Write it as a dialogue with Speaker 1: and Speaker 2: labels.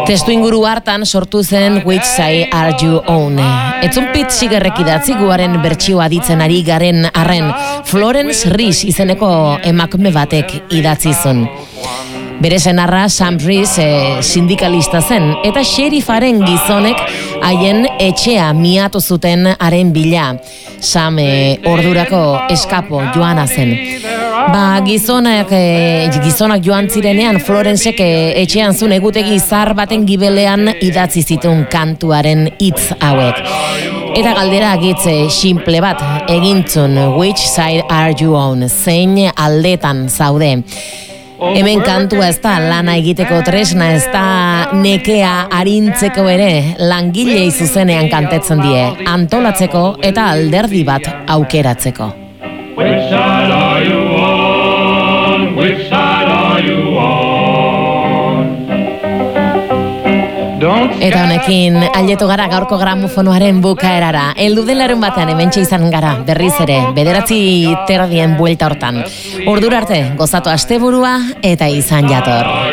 Speaker 1: Testu inguru hartan sortu zen Which Side Are You On? Etzun Pete Seegerrek idatzi guaren bertsioa ditzen ari garen arren, Florence Rhys izeneko emakume batek idatzi zuen. Bere senarra Sam Rhys sindikalista zen, eta xerifaren gizonek haien etxea miatu zuten haren bila. Sam ordurako eskapo joana zen. Gizonak joan zirenean Florencek etxean zuen egutegi zahar baten gibelean idatzi zituen kantuaren hitz hauek. Eta galdera gitze simple bat egintzun, Which Side Are You On? Zein aldetan zaude? Hemen kantua ez da lana egiteko tresna, ez da nekea arintzeko ere, langilei zuzenean kantetzen die, antolatzeko eta alderdi bat aukeratzeko.
Speaker 2: Which side are you on? Which side are you on?
Speaker 1: Eta honekin ailetu gara gaurko gramofonoaren bukaerara. Heldu den larun batean hementxe izan gara, berriz ere, 9:30 buelta hortan. Ordura arte, gozatu asteburua eta izan jator.